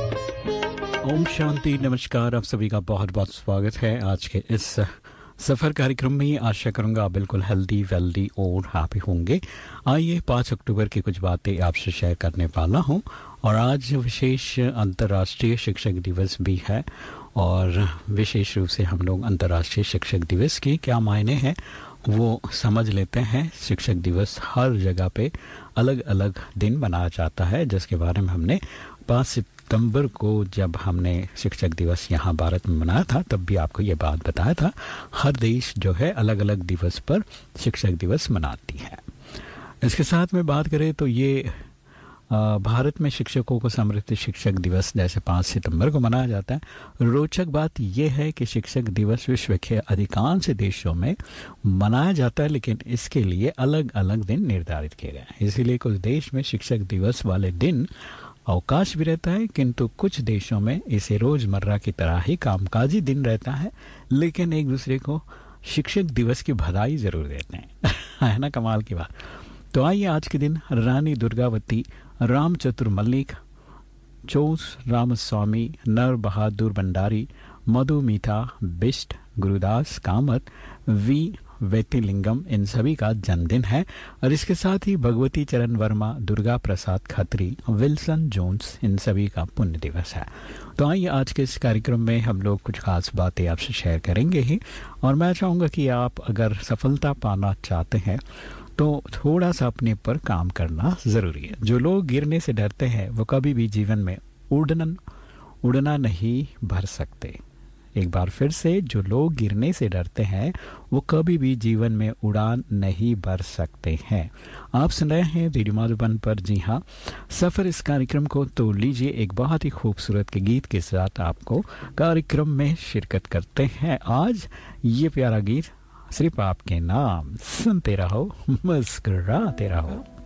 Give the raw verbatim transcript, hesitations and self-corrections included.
ओम शांति, नमस्कार। आप सभी का बहुत बहुत स्वागत है आज के इस सफ़र कार्यक्रम में। आशा करूंगा आप बिल्कुल हेल्दी वेल्दी और हैप्पी होंगे। आइए पाँच अक्टूबर की कुछ बातें आपसे शेयर करने वाला हूं। और आज विशेष अंतर्राष्ट्रीय शिक्षक दिवस भी है और विशेष रूप से हम लोग अंतर्राष्ट्रीय शिक्षक दिवस की क्या मायने हैं वो समझ लेते हैं। शिक्षक दिवस हर जगह पे अलग अलग दिन मनाया जाता है, जिसके बारे में हमने पाँच सितंबर को जब हमने शिक्षक दिवस यहाँ भारत में मनाया था तब भी आपको ये बात बताया था। हर देश जो है अलग अलग दिवस पर शिक्षक दिवस मनाती है। इसके साथ में बात करें तो ये आ, भारत में शिक्षकों को समर्पित शिक्षक दिवस जैसे पाँच सितंबर को मनाया जाता है। रोचक बात यह है कि शिक्षक दिवस विश्व के अधिकांश देशों में मनाया जाता है, लेकिन इसके लिए अलग अलग दिन निर्धारित किए गए हैं। इसीलिए कुछ देश में शिक्षक दिवस वाले दिन अवकाश भी रहता है, किंतु कुछ देशों में इसे रोजमर्रा की तरह ही कामकाजी दिन रहता है, लेकिन एक दूसरे को शिक्षक दिवस की बधाई जरूर देते हैं। है ना कमाल की बात। तो आइए आज के दिन रानी दुर्गावती, राम चतुर मल्लिक, चोस रामस्वामी, नर बहादुर भंडारी, मधुमिता बिष्ट, गुरुदास कामत, वी वेतिलिंगम, इन सभी का जन्मदिन है। और इसके साथ ही भगवती चरण वर्मा, दुर्गा प्रसाद खत्री, विल्सन जोन्स, इन सभी का पुण्य दिवस है। तो आइए आज के इस कार्यक्रम में हम लोग कुछ खास बातें आपसे शेयर करेंगे ही। और मैं चाहूँगा कि आप अगर सफलता पाना चाहते हैं तो थोड़ा सा अपने पर काम करना ज़रूरी है। जो लोग गिरने से डरते हैं वो कभी भी जीवन में उड़ना उड़ना नहीं भर सकते। एक बार फिर से, जो लोग गिरने से डरते हैं वो कभी भी जीवन में उड़ान नहीं भर सकते हैं। आप सुन रहे हैं रेडियो माधुबन पर, जी हाँ, सफ़र इस कार्यक्रम को। तो लीजिए एक बहुत ही खूबसूरत के गीत के साथ आपको कार्यक्रम में शिरकत करते हैं। आज ये प्यारा गीत सिर्फ आपके नाम, सुनते रहो, मुस्कुराते रहो।